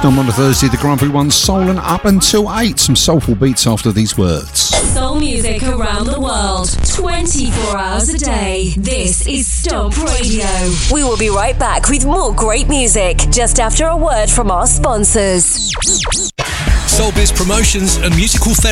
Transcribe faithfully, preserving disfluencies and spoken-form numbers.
Wisdom on a Thursday, the Grumpy Ones, soul and up until eight. Some soulful beats after these words. Soul music around the world, twenty-four hours a day. This is Stomp Radio. We will be right back with more great music, just after a word from our sponsors. Soulbiz Promotions and Musical Therapy